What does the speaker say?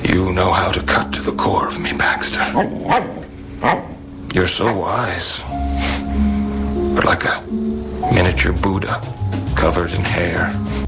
You know how to cut to the core of me, Baxter. You're so wise. But like a miniature Buddha, covered in hair.